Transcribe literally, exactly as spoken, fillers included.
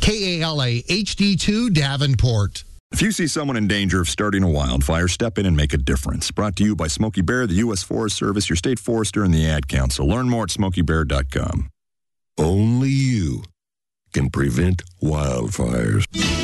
K A L A H D two Davenport. If you see someone in danger of starting a wildfire, step in and make a difference. Brought to you by Smokey Bear, the U S Forest Service, your state forester, and the Ad Council. Learn more at smokey bear dot com. Only you can prevent wildfires.